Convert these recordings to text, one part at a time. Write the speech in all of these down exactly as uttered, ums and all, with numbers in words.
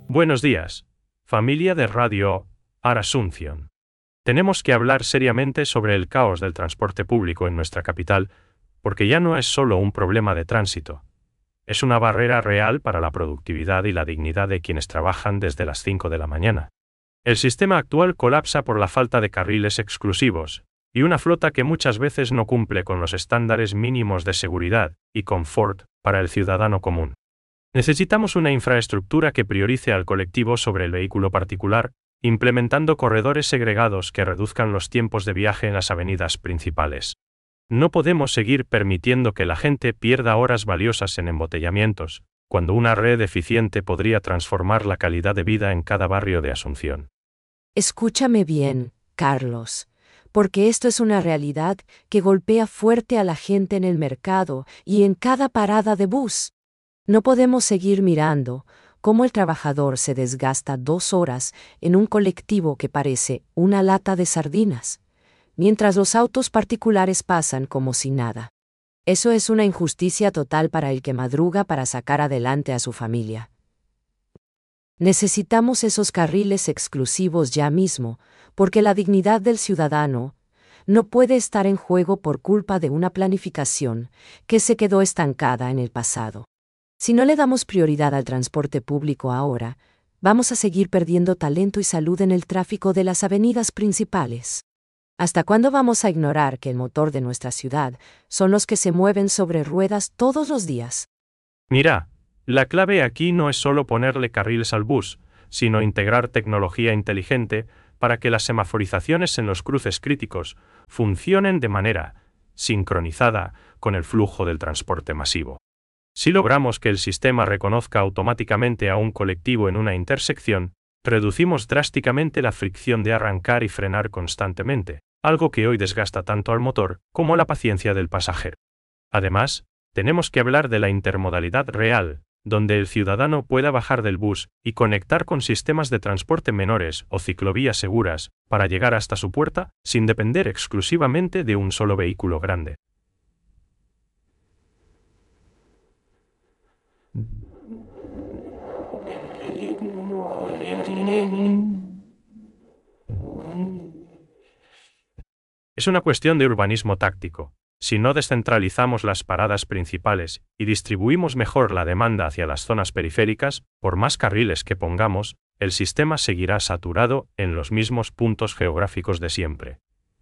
Buenos días, familia de Radio Asunción. Tenemos que hablar seriamente sobre el caos del transporte público en nuestra capital, porque ya no es solo un problema de tránsito. Es una barrera real para la productividad y la dignidad de quienes trabajan desde las cinco de la mañana. El sistema actual colapsa por la falta de carriles exclusivos, y una flota que muchas veces no cumple con los estándares mínimos de seguridad y confort para el ciudadano común. Necesitamos una infraestructura que priorice al colectivo sobre el vehículo particular, implementando corredores segregados que reduzcan los tiempos de viaje en las avenidas principales. No podemos seguir permitiendo que la gente pierda horas valiosas en embotellamientos, cuando una red eficiente podría transformar la calidad de vida en cada barrio de Asunción. Escúchame bien, Carlos, porque esto es una realidad que golpea fuerte a la gente en el mercado y en cada parada de bus. No podemos seguir mirando cómo el trabajador se desgasta dos horas en un colectivo que parece una lata de sardinas, mientras los autos particulares pasan como si nada. Eso es una injusticia total para el que madruga para sacar adelante a su familia. Necesitamos esos carriles exclusivos ya mismo, porque la dignidad del ciudadano no puede estar en juego por culpa de una planificación que se quedó estancada en el pasado. Si no le damos prioridad al transporte público ahora, vamos a seguir perdiendo talento y salud en el tráfico de las avenidas principales. ¿Hasta cuándo vamos a ignorar que el motor de nuestra ciudad son los que se mueven sobre ruedas todos los días? Mira, la clave aquí no es solo ponerle carriles al bus, sino integrar tecnología inteligente para que las semaforizaciones en los cruces críticos funcionen de manera sincronizada con el flujo del transporte masivo. Si logramos que el sistema reconozca automáticamente a un colectivo en una intersección, reducimos drásticamente la fricción de arrancar y frenar constantemente, algo que hoy desgasta tanto al motor como la paciencia del pasajero. Además, tenemos que hablar de la intermodalidad real, donde el ciudadano pueda bajar del bus y conectar con sistemas de transporte menores o ciclovías seguras para llegar hasta su puerta sin depender exclusivamente de un solo vehículo grande. Es una cuestión de urbanismo táctico. Si no descentralizamos las paradas principales y distribuimos mejor la demanda hacia las zonas periféricas, por más carriles que pongamos, el sistema seguirá saturado en los mismos puntos geográficos de siempre.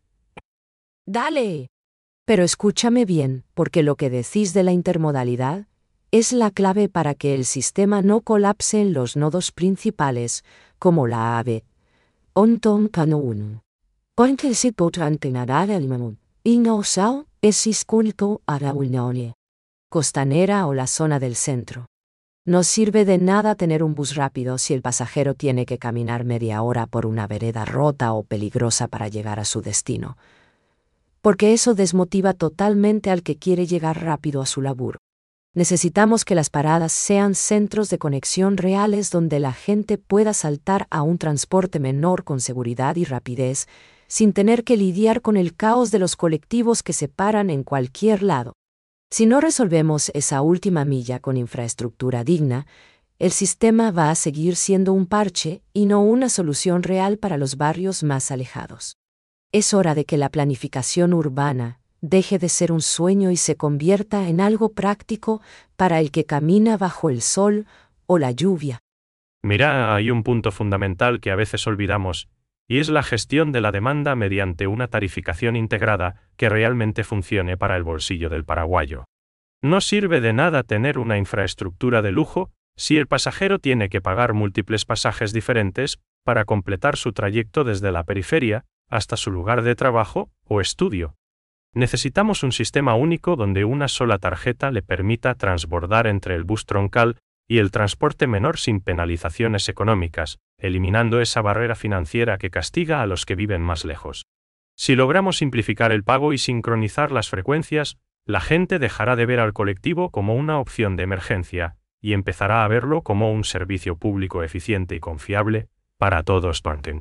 Dale. Pero escúchame bien, porque lo que decís de la intermodalidad es la clave para que el sistema no colapse en los nodos principales, como la AVE. Onton Canun. Porque si potran tener el mamón. Y no sao, es isculto a la unión costanera o la zona del centro. No sirve de nada tener un bus rápido si el pasajero tiene que caminar media hora por una vereda rota o peligrosa para llegar a su destino. Porque eso desmotiva totalmente al que quiere llegar rápido a su laburo. Necesitamos que las paradas sean centros de conexión reales donde la gente pueda saltar a un transporte menor con seguridad y rapidez, sin tener que lidiar con el caos de los colectivos que se paran en cualquier lado. Si no resolvemos esa última milla con infraestructura digna, el sistema va a seguir siendo un parche y no una solución real para los barrios más alejados. Es hora de que la planificación urbana deje de ser un sueño y se convierta en algo práctico para el que camina bajo el sol o la lluvia. Mira, hay un punto fundamental que a veces olvidamos, y es la gestión de la demanda mediante una tarificación integrada que realmente funcione para el bolsillo del paraguayo. No sirve de nada tener una infraestructura de lujo si el pasajero tiene que pagar múltiples pasajes diferentes para completar su trayecto desde la periferia hasta su lugar de trabajo o estudio. Necesitamos un sistema único donde una sola tarjeta le permita transbordar entre el bus troncal y el transporte menor sin penalizaciones económicas, eliminando esa barrera financiera que castiga a los que viven más lejos. Si logramos simplificar el pago y sincronizar las frecuencias, la gente dejará de ver al colectivo como una opción de emergencia y empezará a verlo como un servicio público eficiente y confiable para todos.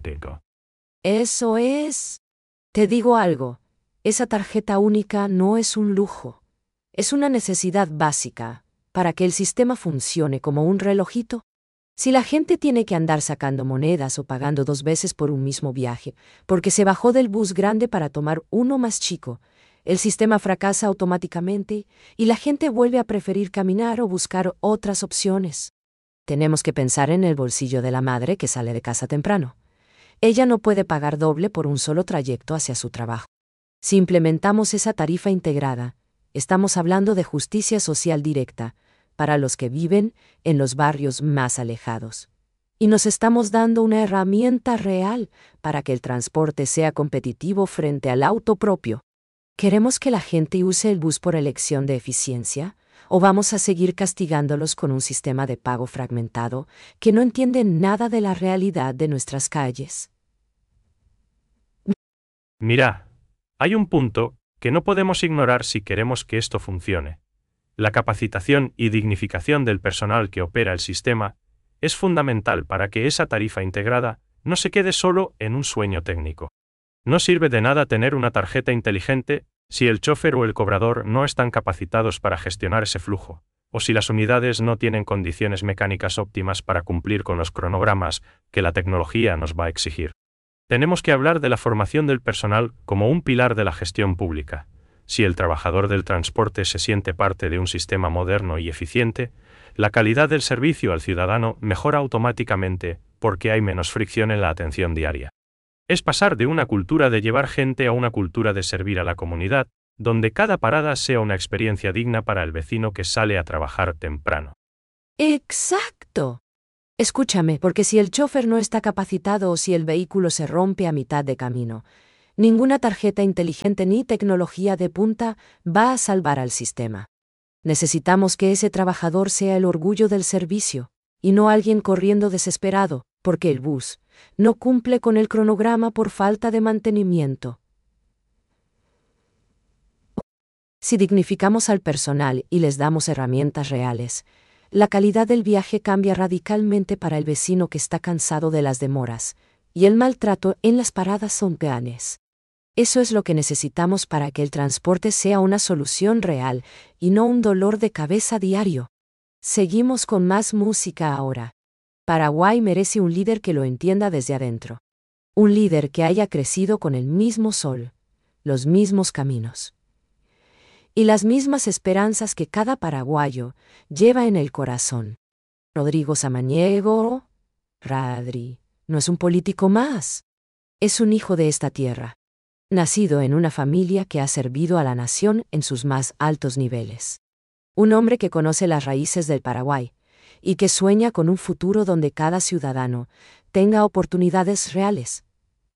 Eso es. Te digo algo. Esa tarjeta única no es un lujo. Es una necesidad básica para que el sistema funcione como un relojito. Si la gente tiene que andar sacando monedas o pagando dos veces por un mismo viaje, porque se bajó del bus grande para tomar uno más chico, el sistema fracasa automáticamente y la gente vuelve a preferir caminar o buscar otras opciones. Tenemos que pensar en el bolsillo de la madre que sale de casa temprano. Ella no puede pagar doble por un solo trayecto hacia su trabajo. Si implementamos esa tarifa integrada, estamos hablando de justicia social directa para los que viven en los barrios más alejados. Y nos estamos dando una herramienta real para que el transporte sea competitivo frente al auto propio. ¿Queremos que la gente use el bus por elección de eficiencia? ¿O vamos a seguir castigándolos con un sistema de pago fragmentado que no entiende nada de la realidad de nuestras calles? Mira, hay un punto que no podemos ignorar si queremos que esto funcione. La capacitación y dignificación del personal que opera el sistema es fundamental para que esa tarifa integrada no se quede solo en un sueño técnico. No sirve de nada tener una tarjeta inteligente si el chofer o el cobrador no están capacitados para gestionar ese flujo, o si las unidades no tienen condiciones mecánicas óptimas para cumplir con los cronogramas que la tecnología nos va a exigir. Tenemos que hablar de la formación del personal como un pilar de la gestión pública. Si el trabajador del transporte se siente parte de un sistema moderno y eficiente, la calidad del servicio al ciudadano mejora automáticamente porque hay menos fricción en la atención diaria. Es pasar de una cultura de llevar gente a una cultura de servir a la comunidad, donde cada parada sea una experiencia digna para el vecino que sale a trabajar temprano. ¡Exacto! Escúchame, porque si el chofer no está capacitado o si el vehículo se rompe a mitad de camino, ninguna tarjeta inteligente ni tecnología de punta va a salvar al sistema. Necesitamos que ese trabajador sea el orgullo del servicio, y no alguien corriendo desesperado, porque el bus no cumple con el cronograma por falta de mantenimiento. Si dignificamos al personal y les damos herramientas reales, la calidad del viaje cambia radicalmente para el vecino que está cansado de las demoras, y el maltrato en las paradas son peanes. Eso es lo que necesitamos para que el transporte sea una solución real y no un dolor de cabeza diario. Seguimos con más música ahora. Paraguay merece un líder que lo entienda desde adentro. Un líder que haya crecido con el mismo sol, los mismos caminos y las mismas esperanzas que cada paraguayo lleva en el corazón. Rodrigo Samaniego, Radri, no es un político más. Es un hijo de esta tierra, nacido en una familia que ha servido a la nación en sus más altos niveles. Un hombre que conoce las raíces del Paraguay y que sueña con un futuro donde cada ciudadano tenga oportunidades reales.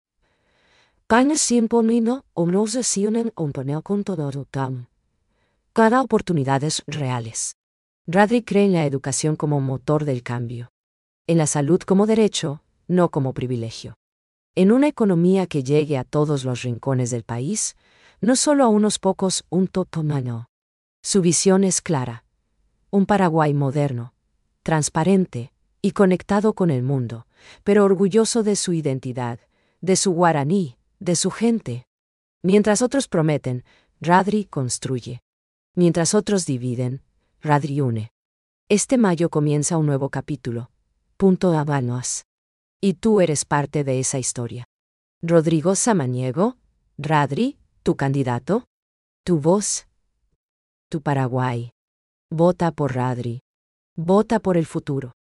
Cada oportunidades reales. Radri cree en la educación como motor del cambio. En la salud como derecho, no como privilegio. En una economía que llegue a todos los rincones del país, no solo a unos pocos, un totomano. Su visión es clara. Un Paraguay moderno, transparente y conectado con el mundo, pero orgulloso de su identidad, de su guaraní, de su gente. Mientras otros prometen, Radri construye. Mientras otros dividen, Radri une. Este mayo comienza un nuevo capítulo. Punto Habanos. Y tú eres parte de esa historia. Rodrigo Samaniego, Radri, tu candidato, tu voz, tu Paraguay. Vota por Radri. Vota por el futuro.